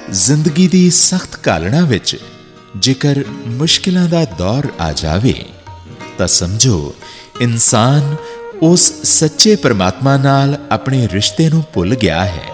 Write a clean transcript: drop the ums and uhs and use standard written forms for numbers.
ਜ਼ਿੰਦਗੀ ਦੀ ਸਖਤ ਘਾਲਣਾ ਵਿੱਚ ਜੇਕਰ ਮੁਸ਼ਕਿਲਾਂ ਦਾ ਦੌਰ ਆ ਜਾਵੇ ਤਾਂ ਸਮਝੋ ਇਨਸਾਨ ਉਸ ਸੱਚੇ ਪਰਮਾਤਮਾ ਨਾਲ ਆਪਣੇ ਰਿਸ਼ਤੇ ਨੂੰ ਭੁੱਲ ਗਿਆ ਹੈ